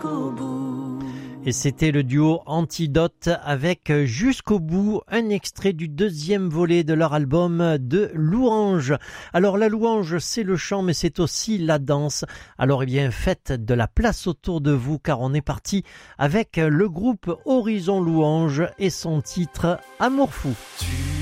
jusqu'au bout. Et c'était le duo Antidote avec Jusqu'au bout, un extrait du deuxième volet de leur album de Louange. Alors la louange, c'est le chant, mais c'est aussi la danse. Alors faites de la place autour de vous, car on est parti avec le groupe Horizon Louange et son titre Amour fou.